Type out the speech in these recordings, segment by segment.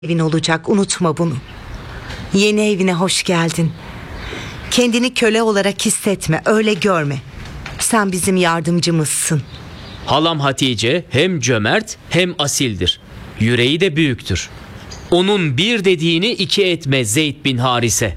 Evin olacak, unutma bunu. Yeni evine hoş geldin. Kendini köle olarak hissetme, öyle görme. Sen bizim yardımcımızsın. Halam Hatice hem cömert hem asildir. Yüreği de büyüktür. Onun bir dediğini iki etme Zeyd bin Harise.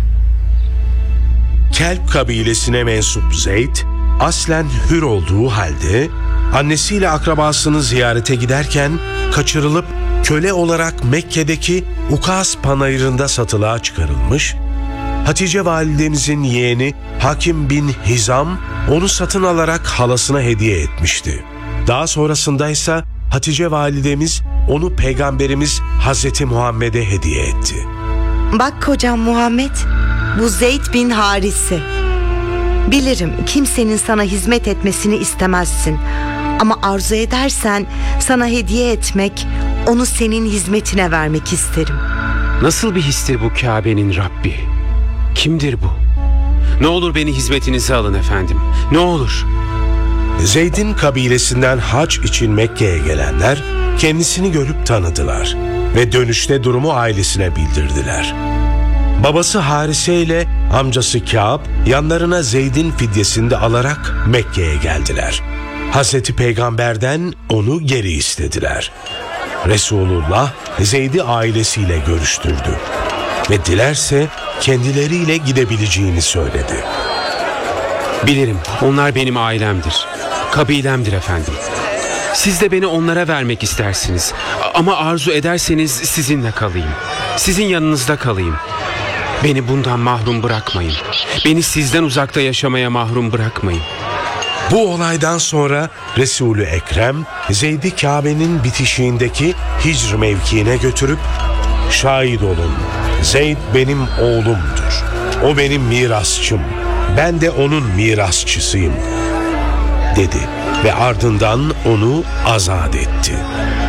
Kelp kabilesine mensup Zeyd, aslen hür olduğu halde annesiyle akrabasını ziyarete giderken kaçırılıp köle olarak Mekke'deki Ukas panayırında satılığa çıkarılmış, Hatice validemizin yeğeni Hakim bin Hizam onu satın alarak halasına hediye etmişti. Daha sonrasında ise Hatice validemiz onu Peygamberimiz Hazreti Muhammed'e hediye etti. Bak kocam Muhammed, bu Zeyd bin Harise. Bilirim kimsenin sana hizmet etmesini istemezsin. Ama arzu edersen sana hediye etmek, onu senin hizmetine vermek isterim. Nasıl bir histir bu Kabe'nin Rabbi? Kimdir bu? Ne olur beni hizmetinize alın efendim. Ne olur. Zeyd'in kabilesinden hac için Mekke'ye gelenler kendisini görüp tanıdılar ve dönüşte durumu ailesine bildirdiler. Babası Harise ile amcası Kâb yanlarına Zeyd'in fidyesini de alarak Mekke'ye geldiler. Hazreti Peygamber'den onu geri istediler. Resulullah Zeyd'i ailesiyle görüştürdü ve dilerse kendileriyle gidebileceğini söyledi. Bilirim onlar benim ailemdir. Kabilemdir efendim. Siz de beni onlara vermek istersiniz. Ama arzu ederseniz sizinle kalayım. Sizin yanınızda kalayım. Beni bundan mahrum bırakmayın. Beni sizden uzakta yaşamaya mahrum bırakmayın. Bu olaydan sonra Resul-ü Ekrem Zeyd'i Kabe'nin bitişiğindeki Hicr mevkiine götürüp "Şahit olun, Zeyd benim oğlumdur. O benim mirasçım. Ben de onun mirasçısıyım," dedi ve ardından onu azat etti.